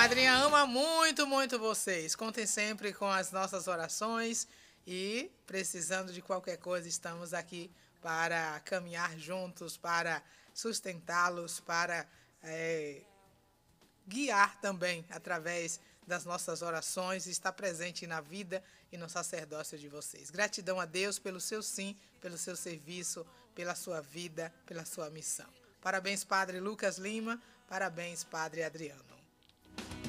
madrinha ama muito, muito vocês. Contem sempre com as nossas orações e, precisando de qualquer coisa, estamos aqui para caminhar juntos, para sustentá-los, para guiar também através das nossas orações, estar presente na vida e no sacerdócio de vocês. Gratidão a Deus pelo seu sim, pelo seu serviço, pela sua vida, pela sua missão. Parabéns, Padre Lucas Lima. Parabéns, Padre Adriano.